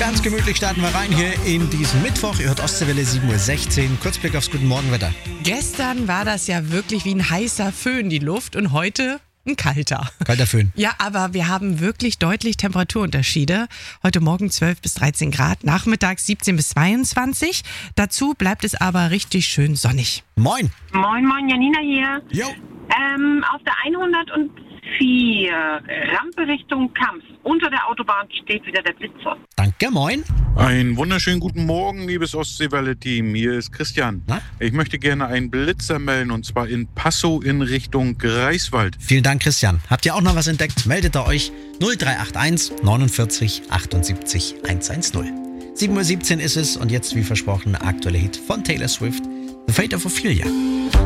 Ganz gemütlich starten wir rein hier in diesen Mittwoch. Ihr hört Ostseewelle 7.16 Uhr. Kurzblick aufs Guten Morgenwetter. Gestern war das ja wirklich wie ein heißer Föhn, die Luft, und heute ein kalter. Kalter Föhn. Ja, aber wir haben wirklich deutlich Temperaturunterschiede. Heute Morgen 12 bis 13 Grad, nachmittags 17 bis 22. Dazu bleibt es aber richtig schön sonnig. Moin. Moin, Janina hier. Jo. Auf der 104 Rampe Richtung Kamps. Unter der Autobahn steht wieder der Blitzer. Danke, moin. Einen wunderschönen guten Morgen, liebes Ostseewelle-Team. Hier ist Christian. Na? Ich möchte gerne einen Blitzer melden, und zwar in Passow in Richtung Greifswald. Vielen Dank, Christian. Habt ihr auch noch was entdeckt? Meldet ihr euch 0381 49 78 110. 7.17 Uhr ist es und jetzt, wie versprochen, der aktuelle Hit von Taylor Swift, The Fate of Ophelia.